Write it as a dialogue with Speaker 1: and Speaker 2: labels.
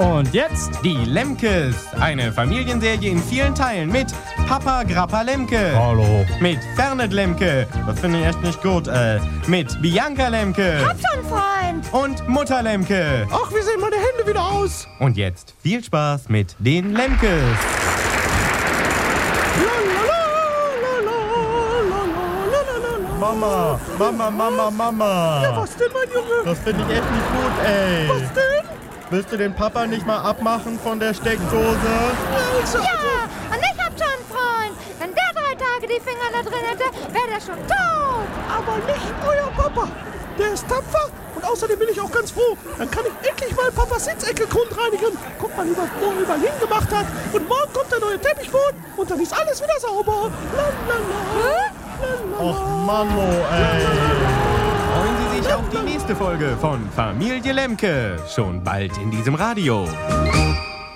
Speaker 1: Und jetzt
Speaker 2: Die Lemkes, eine Familienserie in vielen Teilen mit Papa Grappa Lemke.
Speaker 1: Hallo.
Speaker 2: Mit Fernet Lemke, das finde ich echt nicht gut, mit Bianca Lemke.
Speaker 3: Hab schon, Freund.
Speaker 2: Und Mutter Lemke.
Speaker 1: Ach, wie sehen meine Hände wieder aus?
Speaker 2: Und jetzt viel Spaß mit den Lemkes. Mama, Mama.
Speaker 1: Ja, was denn, mein Junge?
Speaker 2: Das finde ich echt nicht gut, ey.
Speaker 1: Was denn?
Speaker 2: Willst du den Papa nicht mal abmachen von der Steckdose?
Speaker 3: Ja, und ich hab schon, Freund. Wenn der 3 Tage die Finger da drin hätte, wäre der schon tot.
Speaker 1: Aber nicht euer Papa. Der ist tapfer und außerdem bin ich auch ganz froh. Dann kann ich endlich mal Papas Sitzecke grundreinigen. Guck mal, wie was Bo überall hingemacht hat. Und morgen kommt der neue Teppichboden und dann ist alles wieder sauber.
Speaker 2: Och, Mano, ey. Freuen Sie sich auf die nächste Folge von Familie Lemke. Schon bald in diesem Radio.